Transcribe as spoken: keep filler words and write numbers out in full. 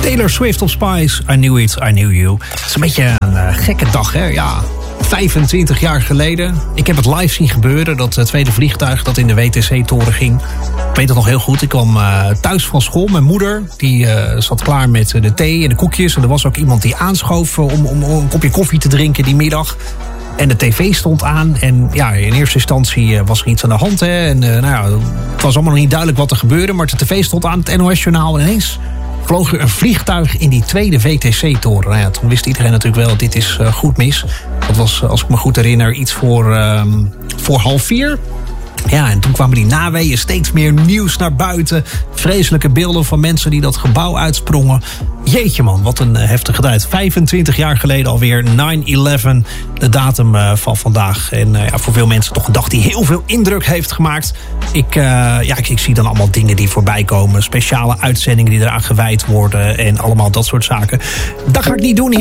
Taylor Swift op Spice, I Knew It, I Knew You. Het is een beetje een uh, gekke dag, hè? Ja, vijfentwintig jaar geleden. Ik heb het live zien gebeuren, dat uh, tweede vliegtuig dat in de W T C-toren ging. Ik weet het nog heel goed. Ik kwam uh, thuis van school. Mijn moeder die uh, zat klaar met uh, de thee en de koekjes. En er was ook iemand die aanschoof uh, om, om, om een kopje koffie te drinken die middag. En de tv stond aan. En ja, in eerste instantie uh, was er iets aan de hand. Hè? En uh, nou ja, het was allemaal nog niet duidelijk wat er gebeurde. Maar de tv stond aan, het N O S-journaal. En ineens vloog er een vliegtuig in die tweede W T C-toren. Nou ja, toen wist iedereen natuurlijk wel, dit is uh, goed mis. Dat was, als ik me goed herinner, iets voor, uh, voor half vier. Ja, en toen kwamen die naweeën, steeds meer nieuws naar buiten. Vreselijke beelden van mensen die dat gebouw uitsprongen. Jeetje man, wat een heftige tijd. vijfentwintig jaar geleden alweer, nine eleven, de datum uh, van vandaag. En uh, ja, voor veel mensen toch een dag die heel veel indruk heeft gemaakt. Ik, uh, ja, ik, ik zie dan allemaal dingen die voorbij komen. Speciale uitzendingen die eraan gewijd worden. En allemaal dat soort zaken. Dat ga ik niet doen hier.